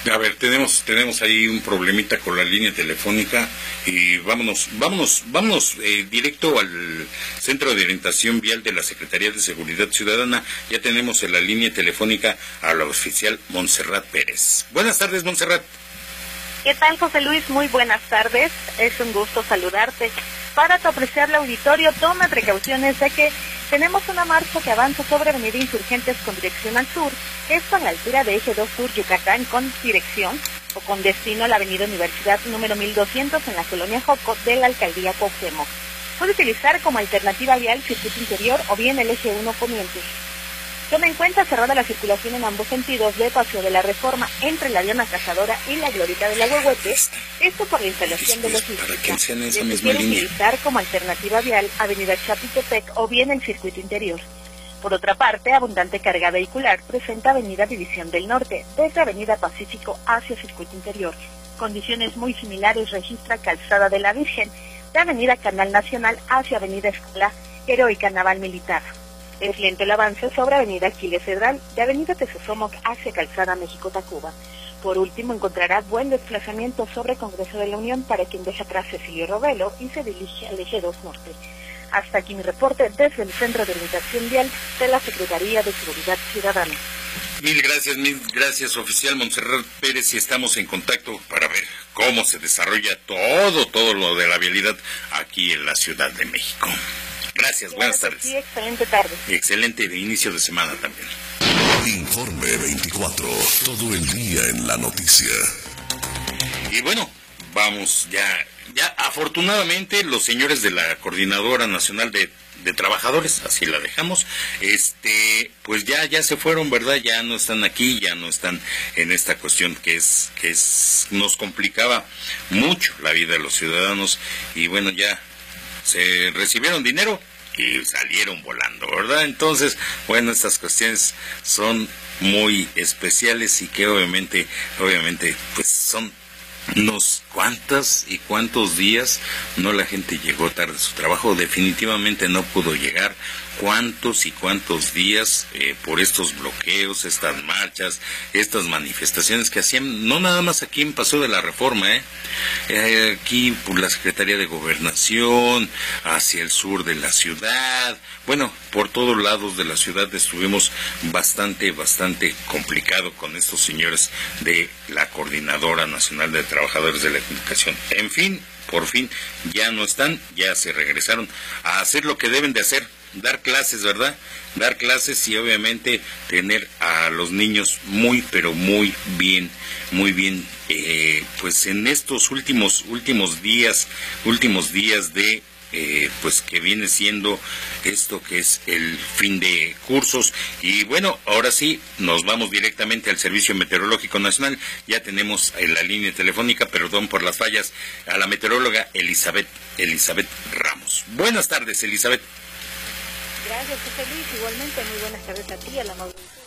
A ver, tenemos ahí un problemita con la línea telefónica y vámonos directo al Centro de Orientación Vial de la Secretaría de Seguridad Ciudadana. Ya tenemos en la línea telefónica a la oficial Montserrat Pérez. Buenas tardes, Montserrat. ¿Qué tal, José Luis? Muy buenas tardes. Es un gusto saludarte. Para tu apreciable auditorio, toma precauciones de que tenemos una marcha que avanza sobre Avenida Insurgentes con dirección al sur, esto a la altura de Eje 2 Sur Yucatán, con dirección o con destino a la Avenida Universidad número 1200 en la colonia Joco de la Alcaldía Cuauhtémoc. Puede utilizar como alternativa vial circuito interior o bien el Eje 1 Poniente. Toma en cuenta cerrada la circulación en ambos sentidos de Paseo de la Reforma entre la Diana Cazadora y la Glorieta del Ahuehuete, esto por la instalación de logística. Se quiere utilizar como alternativa vial Avenida Chapultepec o bien el circuito interior. Por otra parte, abundante carga vehicular presenta Avenida División del Norte, desde Avenida Pacífico hacia circuito interior. Condiciones muy similares registra Calzada de la Virgen, de Avenida Canal Nacional hacia Avenida Escuela Heroica Naval Militar. Es lento el avance sobre Avenida Aquiles Cedral, de Avenida Tesosomoc hacia Calzada México-Tacuba. Por último, encontrará buen desplazamiento sobre Congreso de la Unión para quien deja atrás Cecilio Robelo y se dirige al Eje 2 Norte. Hasta aquí mi reporte desde el Centro de Orientación Vial de la Secretaría de Seguridad Ciudadana. Mil gracias, oficial Montserrat Pérez, y estamos en contacto para ver cómo se desarrolla todo lo de la vialidad aquí en la Ciudad de México. Gracias, buenas tardes. Sí, excelente tarde. Excelente inicio de semana también. Informe 24, todo el día en la noticia. Y bueno, vamos, ya afortunadamente los señores de la Coordinadora Nacional de Trabajadores, así la dejamos, pues ya se fueron, ¿verdad? Ya no están aquí, ya no están en esta cuestión que nos complicaba mucho la vida de los ciudadanos, y bueno, ya se recibieron dinero y salieron volando, ¿verdad? Entonces, bueno, estas cuestiones son muy especiales y que obviamente, pues son unos cuántos días no la gente llegó tarde a su trabajo, definitivamente no pudo llegar, cuántos días por estos bloqueos, estas marchas, estas manifestaciones que hacían, no nada más aquí en Paseo de la Reforma, aquí por la Secretaría de Gobernación, hacia el sur de la ciudad, bueno, por todos lados de la ciudad estuvimos bastante complicado con estos señores de la Coordinadora Nacional de Trabajadores de la Comunicación. En fin, por fin ya no están, ya se regresaron a hacer lo que deben de hacer, dar clases, ¿verdad? Dar clases y obviamente tener a los niños muy bien, pues en estos últimos días de pues que viene siendo esto que es el fin de cursos. Y bueno, ahora sí, nos vamos directamente al Servicio Meteorológico Nacional. Ya tenemos en la línea telefónica, perdón por las fallas, a la meteoróloga Elizabeth Ramos. Buenas tardes, Elizabeth. Gracias, José Luis. Igualmente, muy buenas tardes a ti, a la amable.